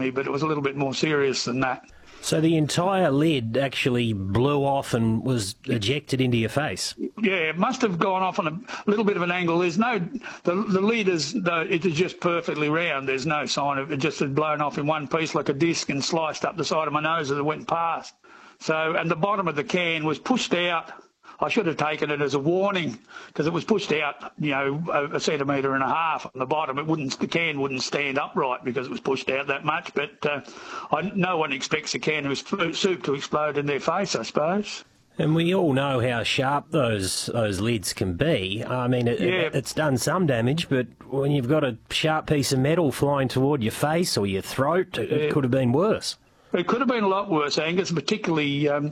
me, but it was a little bit more serious than that. So the entire lid actually blew off and was ejected into your face? Yeah, it must have gone off on a little bit of an angle. There's no, the lid is, it is just perfectly round. There's no sign of it. Just had blown off in one piece like a disc and sliced up the side of my nose as it went past. So, and the bottom of the can was pushed out. I should have taken it as a warning because it was pushed out, a centimetre and a half on the bottom. The can wouldn't stand upright because it was pushed out that much. But no one expects a can of soup to explode in their face, I suppose. And we all know how sharp those lids can be. I mean, it's done some damage, but when you've got a sharp piece of metal flying toward your face or your throat, it could have been worse. It could have been a lot worse, Angus, particularly, I'm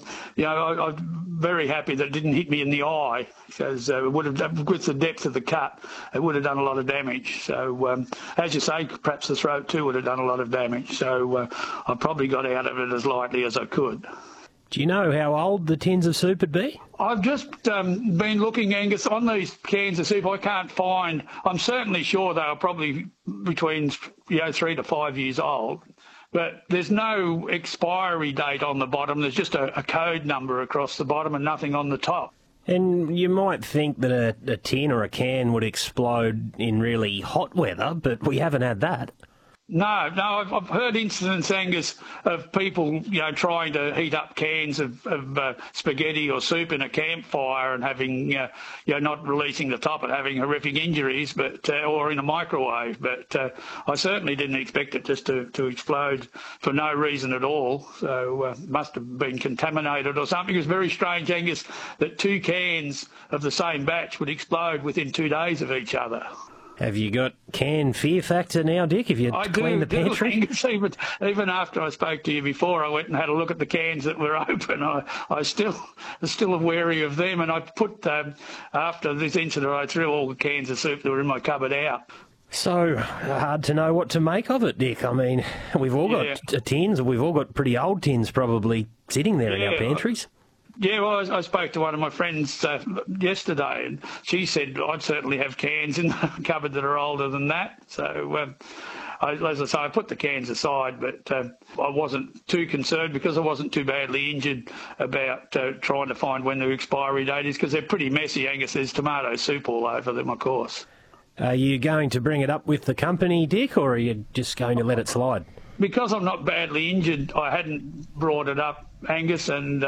very happy that it didn't hit me in the eye because it would have, with the depth of the cut, it would have done a lot of damage. So, as you say, perhaps the throat too would have done a lot of damage. So I probably got out of it as lightly as I could. Do you know how old the tins of soup would be? I've just been looking, Angus, on these cans of soup. I can't find. I'm certainly sure they are probably between 3 to 5 years old. But there's no expiry date on the bottom. There's just a code number across the bottom and nothing on the top. And you might think that a tin or a can would explode in really hot weather, but we haven't had that. No, I've heard incidents, Angus, of people, trying to heat up cans of spaghetti or soup in a campfire and having, not releasing the top and having horrific injuries, but or in a microwave. But I certainly didn't expect it just to explode for no reason at all. So must have been contaminated or something. It was very strange, Angus, that 2 cans of the same batch would explode within 2 days of each other. Have you got can fear factor now, Dick? Have you cleaned the pantry? Even after I spoke to you before, I went and had a look at the cans that were open. I still wary of them, and I put after this incident, I threw all the cans of soup that were in my cupboard out. So hard to know what to make of it, Dick. I mean, we've all got tins, and we've all got pretty old tins probably sitting there in our pantries. Yeah, well, I spoke to one of my friends yesterday, and she said I'd certainly have cans in the cupboard that are older than that. So, as I say, I put the cans aside, but I wasn't too concerned because I wasn't too badly injured about trying to find when the expiry date is, because they're pretty messy, Angus. There's tomato soup all over them, of course. Are you going to bring it up with the company, Dick, or are you just going to let it slide? Because I'm not badly injured, I hadn't brought it up, Angus, and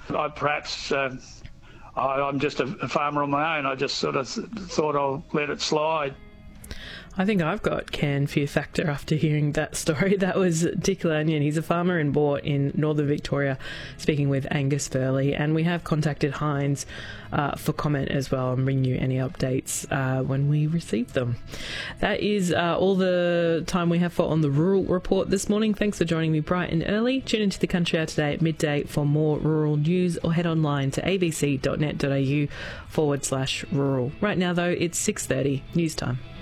I'm just a farmer on my own. I just sort of thought I'll let it slide. I think I've got can fear factor after hearing that story. That was Dick Lanyon. He's a farmer in Boort in northern Victoria, speaking with Angus Furley. And we have contacted Heinz for comment as well and bring you any updates when we receive them. That is all the time we have for On the Rural Report this morning. Thanks for joining me bright and early. Tune into the Country Hour today at midday for more rural news, or head online to abc.net.au/rural. Right now, though, it's 6:30 news time.